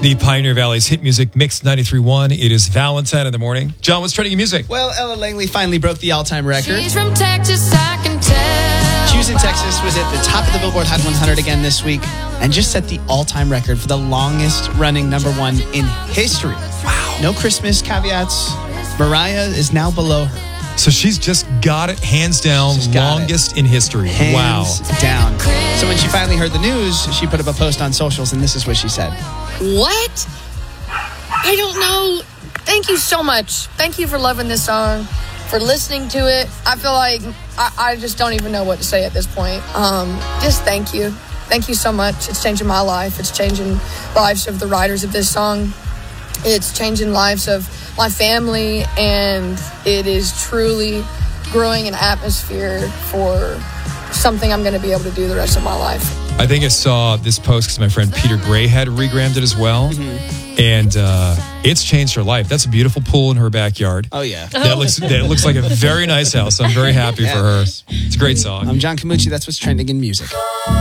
The Pioneer Valley's hit music mix 93.1. It is Valentine in the morning. John, what's trending in music? Well, Ella Langley finally broke the all-time record. She's from Texas, I can tell. Choosing Texas was at the top of the Billboard Hot 100 again this week and just set the all-time record for the longest-running #1 in history. Wow. No Christmas caveats. Mariah is now below her. So she's just got it, hands down, longest in history. Hands down. So when she finally heard the news, she put up a post on socials, and this is what she said. What? I don't know. Thank you so much. Thank you for loving this song, for listening to it. I feel like I just don't even know what to say at this point. Just thank you. Thank you so much. It's changing my life. It's changing lives of the writers of this song. It's changing lives of my family, and it is truly growing an atmosphere for something I'm going to be able to do the rest of my life. I think I saw this post because my friend Peter Gray had regrammed it as well. Mm-hmm. And it's changed her life. That's a beautiful pool in her backyard. Oh, yeah. That looks like a very nice house. I'm very happy for her. It's a great song. I'm John Camucci. That's what's trending in music.